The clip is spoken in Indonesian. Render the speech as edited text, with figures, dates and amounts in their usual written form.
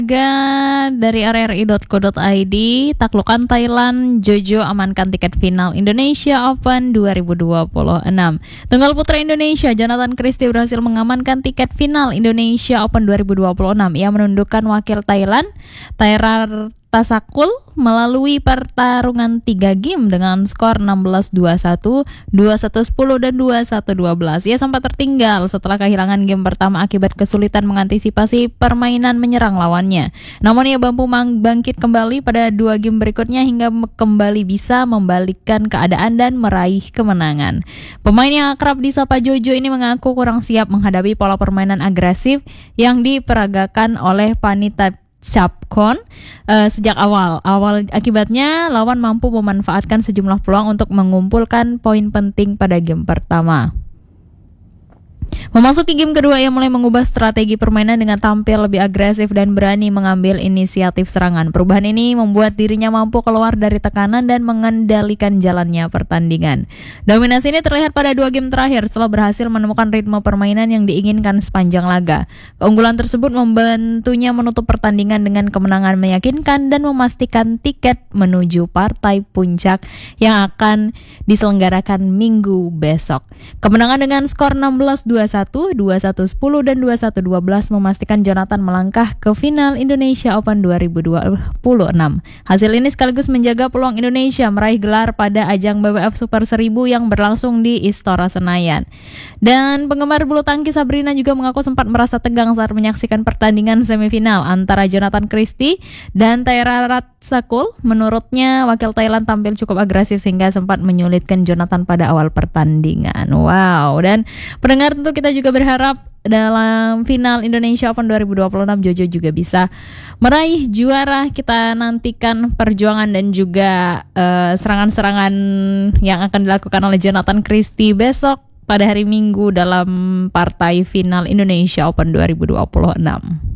Dari rri.co.id, taklukan Thailand, Jojo amankan tiket final Indonesia Open 2026. Tunggal putra Indonesia, Jonathan Christie berhasil mengamankan tiket final Indonesia Open 2026. Ia menundukkan wakil Thailand, Thairar Tasakul melalui pertarungan 3 game dengan skor 16-21, 21-10, dan 21-12. Ia sempat tertinggal setelah kehilangan game pertama akibat kesulitan mengantisipasi permainan menyerang lawannya. Namun ia mampu bangkit kembali pada 2 game berikutnya hingga kembali bisa membalikkan keadaan dan meraih kemenangan. Pemain yang akrab disapa Jojo ini mengaku kurang siap menghadapi pola permainan agresif yang diperagakan oleh Panita Chapkon sejak awal. Akibatnya lawan mampu memanfaatkan sejumlah peluang untuk mengumpulkan poin penting pada game pertama. Memasuki game kedua, ia mulai mengubah strategi permainan dengan tampil lebih agresif dan berani mengambil inisiatif serangan. Perubahan ini membuat dirinya mampu keluar dari tekanan dan mengendalikan jalannya pertandingan. Dominasi ini terlihat pada 2 game terakhir setelah berhasil menemukan ritme permainan yang diinginkan sepanjang laga. Keunggulan tersebut membantunya menutup pertandingan dengan kemenangan meyakinkan dan memastikan tiket menuju partai puncak yang akan diselenggarakan minggu besok. Kemenangan dengan skor 16-21, 21-10, dan 21-12 memastikan Jonathan melangkah ke final Indonesia Open 2026. Hasil ini sekaligus menjaga peluang Indonesia meraih gelar pada ajang BWF Super 1000 yang berlangsung di Istora Senayan. Dan penggemar bulu tangkis Sabrina juga mengaku sempat merasa tegang saat menyaksikan pertandingan semifinal antara Jonathan Christie dan Thairar Tasakul. Menurutnya, wakil Thailand tampil cukup agresif sehingga sempat menyulitkan Jonathan pada awal pertandingan. Wow, dan pendengar, tentu kita juga berharap dalam final Indonesia Open 2026 Jojo juga bisa meraih juara. Kita nantikan perjuangan dan juga serangan-serangan yang akan dilakukan oleh Jonathan Christie besok pada hari Minggu dalam partai final Indonesia Open 2026.